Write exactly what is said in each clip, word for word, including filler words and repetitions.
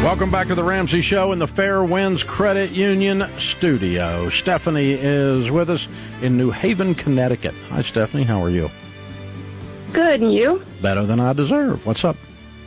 Welcome back to the Ramsey Show in the Fair Winds Credit Union studio. Stephanie is with us in New Haven, Connecticut. Hi, Stephanie. How are you? Good, and you? Better than I deserve. What's up?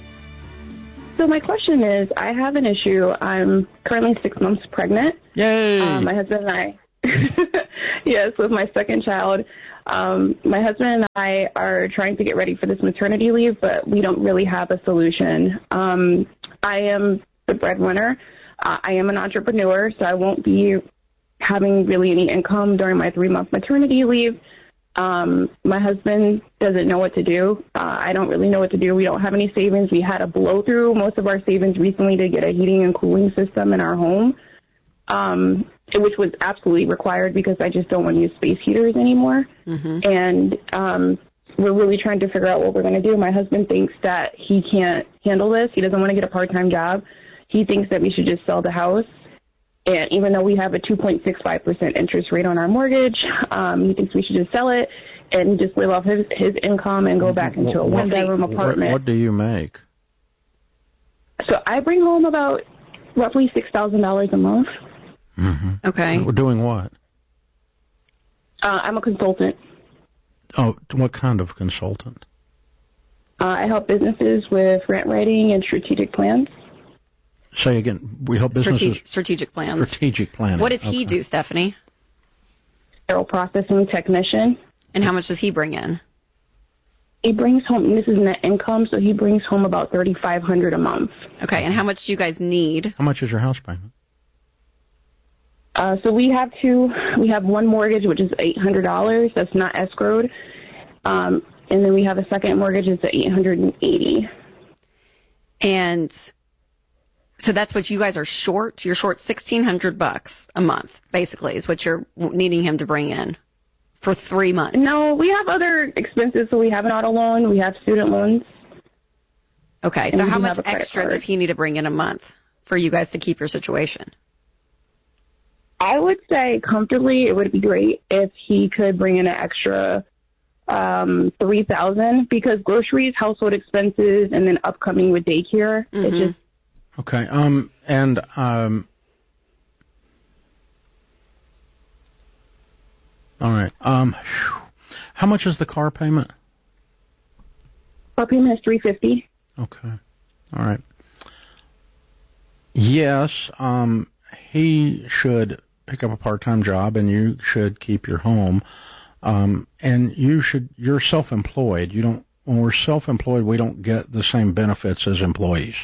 So my question is, I have an issue. I'm currently six months pregnant. Yay! Um, my husband and I, yes, with my second child. Um, my husband and I are trying to get ready for this maternity leave, but we don't really have a solution. Um, I am the breadwinner. Uh, I am an entrepreneur, so I won't be having really any income during my three-month maternity leave. Um, my husband doesn't know what to do. Uh, I don't really know what to do. We don't have any savings. We had a blow through most of our savings recently to get a heating and cooling system in our home, um, which was absolutely required because I just don't want to use space heaters anymore. Mm-hmm. And um, we're really trying to figure out what we're going to do. My husband thinks that he can't handle this. He doesn't want to get a part-time job. He thinks that we should just sell the house. And even though we have a two point six five percent interest rate on our mortgage, um, he thinks we should just sell it and just live off his, his income and go back into a one-bedroom apartment. What, what do you make? So I bring home about roughly six thousand dollars a month. Mm-hmm. Okay. We're doing what? Uh, I'm a consultant. Oh, what kind of consultant? Uh, I help businesses with grant writing and strategic plans. Say again, we help businesses... Strategic, strategic plans. Strategic planning. What does he okay. do, Stephanie? Sterile processing technician. And how much does he bring in? He brings home, this is net income, so he brings home about thirty-five hundred dollars a month. Okay, and how much do you guys need? How much is your house payment? Uh, so we have two, we have one mortgage, which is eight hundred dollars. That's not escrowed. Um, and then we have a second mortgage, it's eight hundred eighty dollars. And so that's what you guys are short? You're short sixteen hundred bucks a month, basically, is what you're needing him to bring in for three months. No, we have other expenses. So we have an auto loan, we have student loans. Okay, so how much extra does he need to bring in a month for you guys to keep your situation? I would say comfortably it would be great if he could bring in an extra um, three thousand dollars because groceries, household expenses, and then upcoming with daycare, mm-hmm. it's just Okay, um, and, um, all right, um, whew. How much is the car payment? Car payment is three hundred fifty dollars. Okay, all right. Yes, um, he should pick up a part-time job, and you should keep your home, um, and you should, you're self-employed. You don't, when we're self-employed, we don't get the same benefits as employees.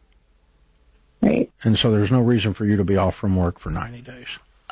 Right. And so there's no reason for you to be off from work for ninety days.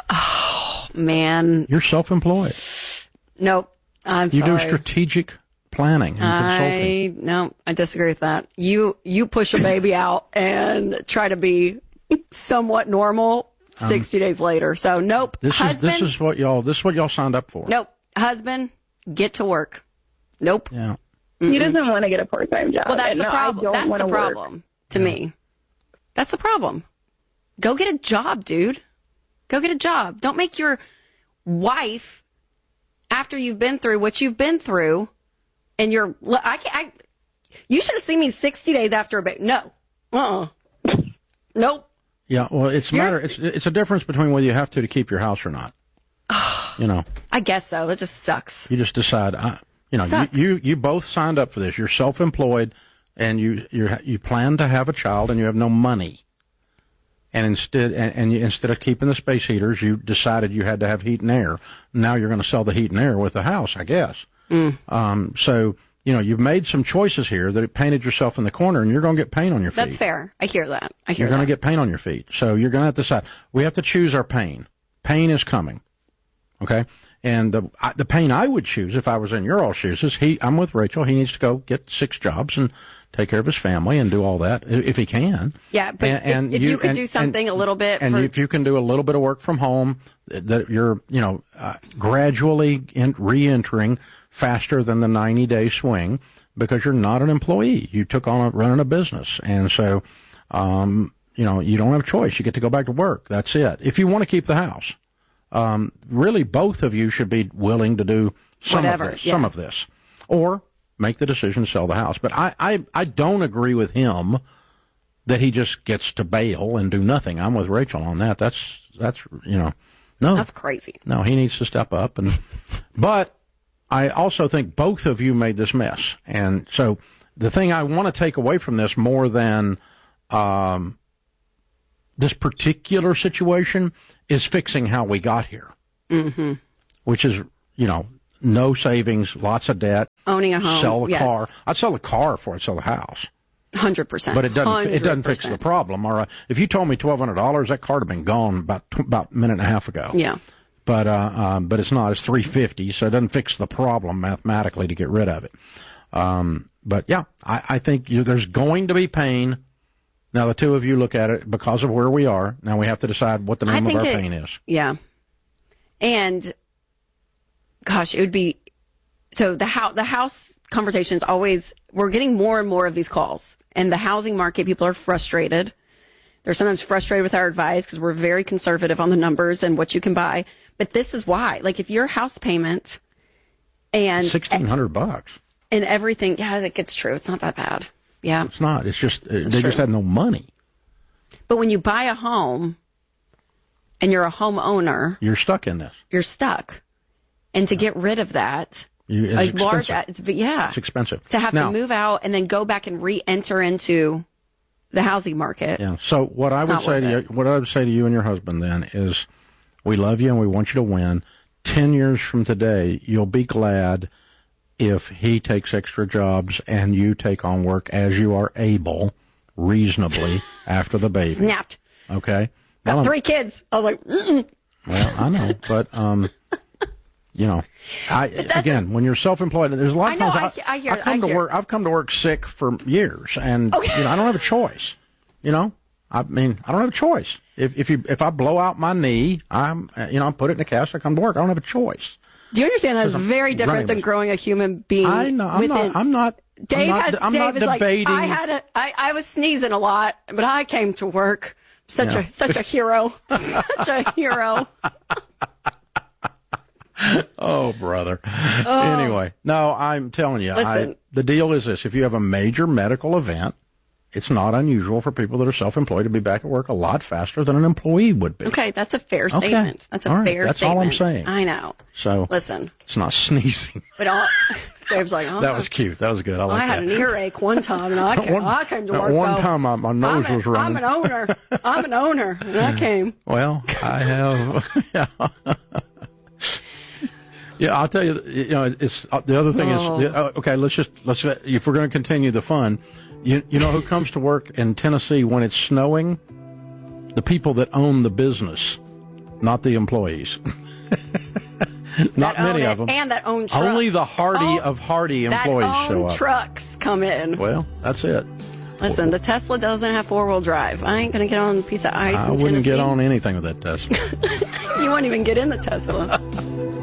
Oh, man. You're self-employed. Nope. I'm you sorry. You do strategic planning and I, consulting. No, I disagree with that. You you push a baby out and try to be somewhat normal um, sixty days later. So, nope. This Husband, is this is what y'all this is what y'all signed up for. Nope. Husband, get to work. Nope. Yeah. Mm-mm. He doesn't want to get a part-time job. Well, that's and the no, problem. I don't That's the problem work. to yeah. me. That's the problem. Go get a job, dude. Go get a job. Don't make your wife, after you've been through what you've been through, and you're, I can't, I, you should have seen me sixty days after a baby. No. Uh-uh. Nope. Yeah, well, it's a matter, it's, it's a difference between whether you have to to keep your house or not. You know. I guess so. It just sucks. You just decide, I, you know, you, you, you both signed up for this. You're self-employed. And you you you plan to have a child, and you have no money, and instead and, and you, instead of keeping the space heaters, you decided you had to have heat and air. Now you're going to sell the heat and air with the house, I guess. Mm. Um, so you know you've made some choices here that it painted yourself in the corner, and you're going to get pain on your feet. That's fair. I hear that. I hear you're that. going to get pain on your feet. So you're going to have to decide. We have to choose our pain. Pain is coming. Okay. And the the pain I would choose if I was in your all shoes is he. I'm with Rachel. He needs to go get six jobs and take care of his family and do all that if he can. Yeah, but and, and if, if you, you could and, do something and, a little bit, and for... if you can do a little bit of work from home, that you're you know uh, gradually in, re-entering faster than the ninety day swing because you're not an employee. You took on a, running a business, and so um, you know you don't have a choice. You get to go back to work. That's it. If you want to keep the house. Um, really, both of you should be willing to do some Whatever, of this, yeah. some of this, or make the decision to sell the house. But I, I, I don't agree with him that he just gets to bail and do nothing. I'm with Rachel on that. That's, that's, you know, no. That's crazy. No, he needs to step up. And, but I also think both of you made this mess. And so the thing I want to take away from this more than, um, this particular situation is fixing how we got here. Mm-hmm. Which is, you know, no savings, lots of debt. Owning a home. Sell the yes. car. I'd sell the car before I'd sell the house. one hundred percent. But it doesn't. one hundred percent. It doesn't fix the problem. All right. If you told me twelve hundred dollars, that car would have been gone about about a minute and a half ago. Yeah. But uh, um, but it's not. It's three fifty, so it doesn't fix the problem mathematically to get rid of it. Um, but yeah, I, I think you, there's going to be pain. Now the two of you look at it because of where we are. Now we have to decide what the name of our it, pain is. Yeah, and gosh, it would be so the house. The house conversations always. We're getting more and more of these calls, and the housing market. People are frustrated. They're sometimes frustrated with our advice because we're very conservative on the numbers and what you can buy. But this is why. Like, if your house payment and sixteen hundred bucks and everything, yeah, it gets true. It's not that bad. Yeah, it's not. It's just That's they true. just had no money. But when you buy a home and you're a homeowner, You're stuck in this. you're stuck. And to get rid of that, You, it's a expensive. large, it's, yeah, It's expensive. to have now, to move out and then go back and re-enter into the housing market. Yeah. So what I It's would not say to you, worth what I would say to you and your husband then is, we love you and we want you to win. Ten years from today, you'll be glad if he takes extra jobs and you take on work as you are able, reasonably, after the baby. Snapped. Okay. Got Well, three kids. I was like, mm-mm. Well, I know, but um, you know, I again, when you're self-employed, there's a lot of I know, times I- I hear- come I to hear. work. I've come to work sick for years, and Okay. you know, I don't have a choice. You know, I mean, I don't have a choice. If if you if I blow out my knee, I'm uh, you know, I put it in a cast. I come to work. I don't have a choice. Do you understand that is I'm very different running than with- growing a human being? I know. I'm within, not. I'm not. Dave I'm not, has, I'm Dave not is like, debating. I had a, I, I was sneezing a lot, but I came to work. Such Yeah. a, such a hero. Such a hero. Oh, brother. Oh. Anyway, no, I'm telling you, I, Listen. the deal is this. If you have a major medical event, it's not unusual for people that are self-employed to be back at work a lot faster than an employee would be. Okay, that's a fair Okay. statement. That's a All right, fair that's all statement. I'm saying. I know. So Listen, it's not sneezing. but all, Dave's like, oh, That was cute. That was good. I like I had that. an earache one time, and I came, One- I came to at work. one though. time, my, my nose I'm, a, was running. I'm an owner. I'm an owner, and I came. Well, I have. Yeah. Yeah, I'll tell you. You know, it's uh, the other thing Oh. is uh, okay. Let's just let's if we're going to continue the fun. You you know who comes to work in Tennessee when it's snowing? The people that own the business, not the employees. Not That own many it, of them. and that own trucks. Only the hardy Oh, of hardy that employees own show up. trucks come in. Well, that's it. Listen, the Tesla doesn't have four-wheel drive. I ain't gonna get on a piece of ice I in wouldn't get Tennessee. on anything with that Tesla. You won't even get in the Tesla.